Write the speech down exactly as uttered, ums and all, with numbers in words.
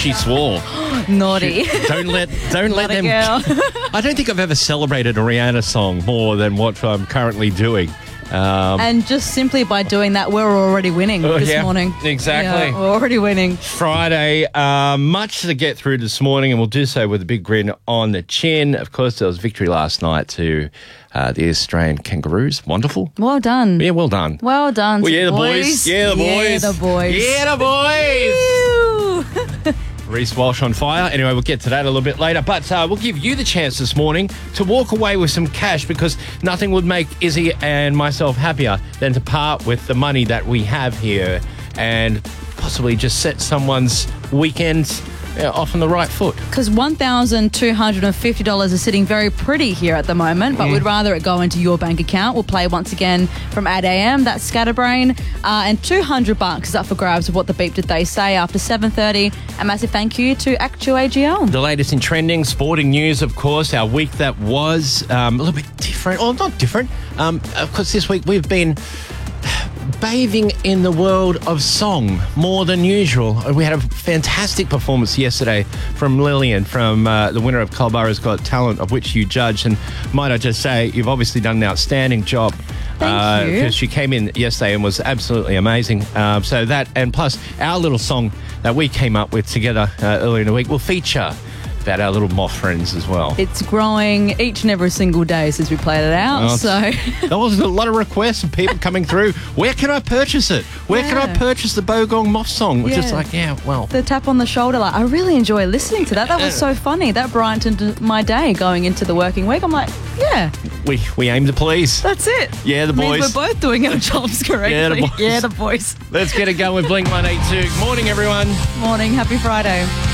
she swore. Naughty. She, don't let, don't let Naughty them. girl. I don't think I've ever celebrated a Rihanna song more than what I'm currently doing. Um, And just simply by doing that, we're already winning Oh, this yeah, morning. exactly. Yeah, we're already winning. Friday, uh, much to get through this morning, and we'll do so with a big grin on the chin. Of course, there was victory last night to uh, the Australian Kangaroos. Wonderful. Well done. Yeah, well done. Well done. Well, yeah, the boys. boys. Yeah, the Yeah, boys. the boys. Yeah, the boys. Ew. Reece Walsh on fire. Anyway, we'll get to that a little bit later. But uh, we'll give you the chance this morning to walk away with some cash, because nothing would make Izzy and myself happier than to part with the money that we have here and possibly just set someone's weekend uh, off on the right foot. Because one thousand two hundred fifty dollars is sitting very pretty here at the moment, but Mm. we'd rather it go into your bank account. We'll play once again from eight a.m. That's Scatterbrain. Uh, and two hundred bucks is up for grabs of What the Beep Did They Say after seven thirty. A massive thank you to Actu A G L. The latest in trending, sporting news, of course, our week that was um, a little bit different. Or not different. Um, of course, this week we've been bathing in the world of song more than usual. We had a fantastic performance yesterday from Lillian, from uh, the winner of Culburra's Got Talent, of which you judged. And might I just say, you've obviously done an outstanding job. Thank you. Because she came in yesterday and was absolutely amazing. Um, so that, and plus our little song that we came up with together uh, earlier in the week will feature about our little moth friends as well. It's growing each and every single day since we played it out. Oh, so there was a lot of requests and people coming through. Where can I purchase it? Where can I Yeah. purchase the Bogong Moth song? Which is Yeah. like, yeah, well. the tap on the shoulder, like, I really enjoy listening to that. That was so funny. That brightened my day going into the working week. I'm like, yeah, We we aim to please. that's it. Yeah, the Means boys. we're both doing our jobs correctly. Yeah, the boys. Yeah, the boys. Let's get it going with Blink one eighty-two. Good morning, everyone. Morning. Happy Friday.